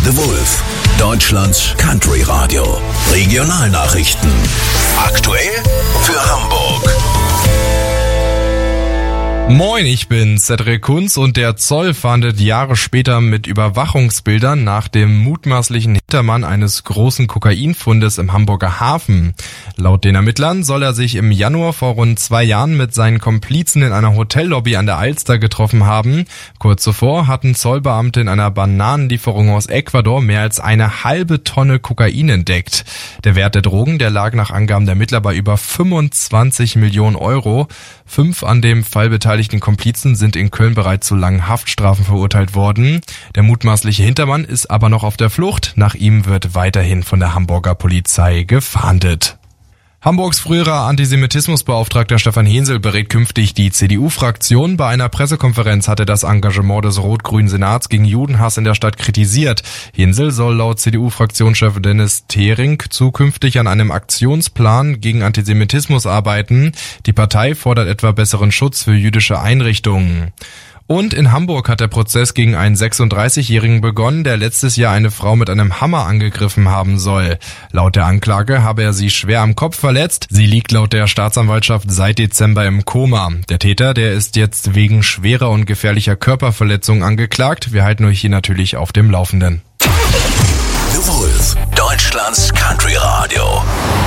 The Wolf, Deutschlands Country Radio. Regionalnachrichten. Aktuell für Hamburg. Moin, ich bin Cedric Kunz und der Zoll fahndet Jahre später mit Überwachungsbildern nach dem mutmaßlichen Hintermann eines großen Kokainfundes im Hamburger Hafen. Laut den Ermittlern soll er sich im Januar vor rund 2 Jahren mit seinen Komplizen in einer Hotellobby an der Alster getroffen haben. Kurz zuvor hatten Zollbeamte in einer Bananenlieferung aus Ecuador mehr als 1/2 Tonne Kokain entdeckt. Der Wert der Drogen, der lag nach Angaben der Ermittler bei über 25 Millionen Euro. 5 an dem Fall beteiligten Komplizen sind in Köln bereits zu langen Haftstrafen verurteilt worden. Der mutmaßliche Hintermann ist aber noch auf der Flucht. Nach ihm wird weiterhin von der Hamburger Polizei gefahndet. Hamburgs früherer Antisemitismusbeauftragter Stefan Hensel berät künftig die CDU-Fraktion. Bei einer Pressekonferenz hat er das Engagement des rot-grünen Senats gegen Judenhass in der Stadt kritisiert. Hensel soll laut CDU-Fraktionschef Dennis Thering zukünftig an einem Aktionsplan gegen Antisemitismus arbeiten. Die Partei fordert etwa besseren Schutz für jüdische Einrichtungen. Und in Hamburg hat der Prozess gegen einen 36-Jährigen begonnen, der letztes Jahr eine Frau mit einem Hammer angegriffen haben soll. Laut der Anklage habe er sie schwer am Kopf verletzt. Sie liegt laut der Staatsanwaltschaft seit Dezember im Koma. Der Täter, der ist jetzt wegen schwerer und gefährlicher Körperverletzung angeklagt. Wir halten euch hier natürlich auf dem Laufenden. The Wolf, Deutschlands Country Radio.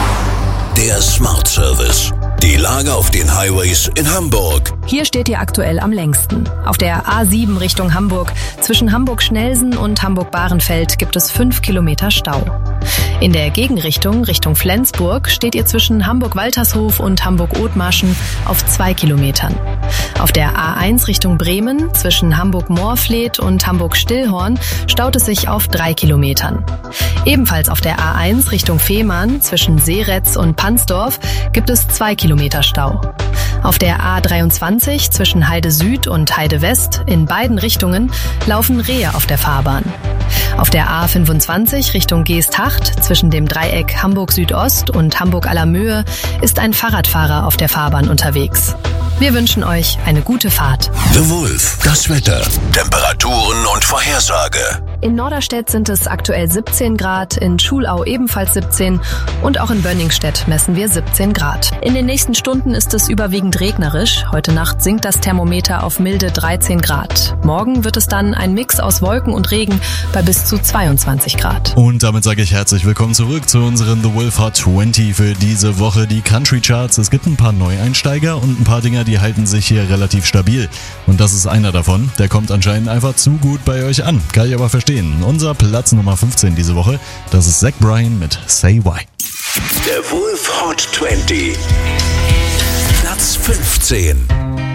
Der Smart Service. Die Lage auf den Highways in Hamburg. Hier steht ihr aktuell am längsten. Auf der A7 Richtung Hamburg. Zwischen Hamburg-Schnellsen und Hamburg-Bahrenfeld gibt es 5 Kilometer Stau. In der Gegenrichtung, Richtung Flensburg, steht ihr zwischen Hamburg-Waltershof und Hamburg-Othmarschen auf 2 Kilometern. Auf der A1 Richtung Bremen, zwischen Hamburg-Moorfleet und Hamburg-Stillhorn, staut es sich auf 3 Kilometern. Ebenfalls auf der A1 Richtung Fehmarn, zwischen Seeretz und Pansdorf, gibt es 2 Kilometer Stau. Auf der A23 zwischen Heide Süd und Heide West in beiden Richtungen laufen Rehe auf der Fahrbahn. Auf der A25 Richtung Geesthacht zwischen dem Dreieck Hamburg Südost und Hamburg Allermöhe ist ein Fahrradfahrer auf der Fahrbahn unterwegs. Wir wünschen euch eine gute Fahrt. The Wolf, das Wetter, Temperaturen und Vorhersage. In Norderstedt sind es aktuell 17 Grad, in Schulau ebenfalls 17 und auch in Bönningstedt messen wir 17 Grad. In den nächsten Stunden ist es überwiegend regnerisch. Heute Nacht sinkt das Thermometer auf milde 13 Grad. Morgen wird es dann ein Mix aus Wolken und Regen bei bis zu 22 Grad. Und damit sage ich herzlich willkommen zurück zu unseren The Wolf Hot 20 für diese Woche, die Country Charts. Es gibt ein paar Neueinsteiger und ein paar Dinger, die halten sich hier relativ stabil. Und das ist einer davon. Der kommt anscheinend einfach zu gut bei euch an. Kann ich aber verstehen. Unser Platz Nummer 15 diese Woche, das ist Zach Bryan mit Say Why. The Wolf Hot 20. Platz 15.